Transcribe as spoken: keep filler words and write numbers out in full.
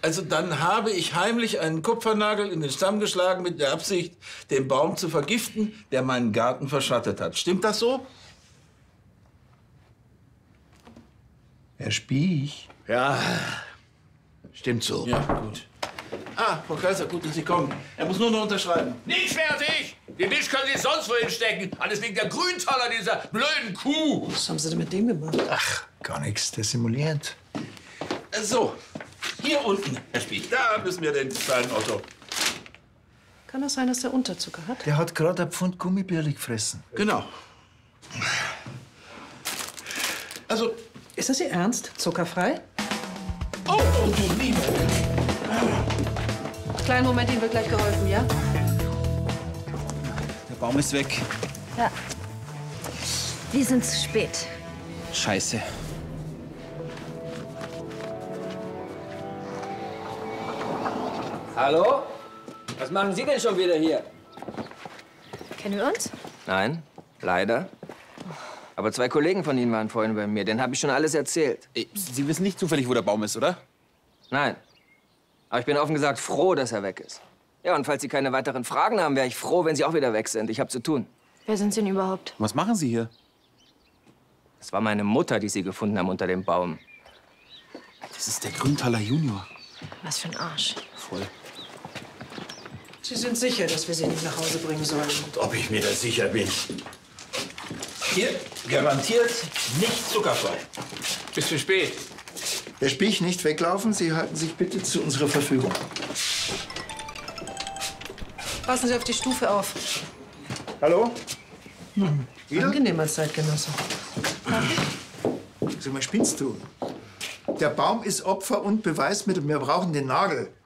Also dann habe ich heimlich einen Kupfernagel in den Stamm geschlagen mit der Absicht, den Baum zu vergiften, der meinen Garten verschattet hat. Stimmt das so? Herr Spiech? Ja, stimmt so. Ja, gut. Ah, Frau Kaiser, gut, dass Sie kommen. Er muss nur noch unterschreiben. Nicht fertig! Den Tisch können Sie sonst wohin stecken. Alles wegen der Grüntaler, dieser blöden Kuh. Was haben Sie denn mit dem gemacht? Ach, gar nichts. Der simuliert. So, hier unten, Herr Spiech. Da müssen wir den kleinen Otto. Kann das sein, dass der Unterzucker hat? Der hat gerade ein Pfund Gummibärli gefressen. Genau. Also, Ist das Ihr Ernst? Zuckerfrei? oh, oh du Liebe. Kleinen Moment, Ihnen wird gleich geholfen, ja? Der Baum ist weg. Ja. Wir sind zu spät. Scheiße. Hallo? Was machen Sie denn schon wieder hier? Kennen wir uns? Nein, leider. Aber zwei Kollegen von Ihnen waren vorhin bei mir. Denen habe ich schon alles erzählt. Sie wissen nicht zufällig, wo der Baum ist, oder? Nein. Aber ich bin offen gesagt froh, dass er weg ist. Ja, und falls Sie keine weiteren Fragen haben, wäre ich froh, wenn Sie auch wieder weg sind. Ich habe zu tun. Wer sind Sie denn überhaupt? Was machen Sie hier? Das war meine Mutter, die Sie gefunden haben unter dem Baum. Das ist der Grüntaler Junior. Was für ein Arsch. Voll. Sie sind sicher, dass wir Sie nicht nach Hause bringen sollen? Ob ich mir da sicher bin. Hier, garantiert nicht zuckerfrei. Bis zu spät. Herr Spiech, nicht weglaufen. Sie halten sich bitte zu unserer Verfügung. Passen Sie auf die Stufe auf. Hallo? Wieder? Angenehmer Zeitgenosse. Sag mal, spinnst du? Der Baum ist Opfer und Beweismittel. Wir brauchen den Nagel.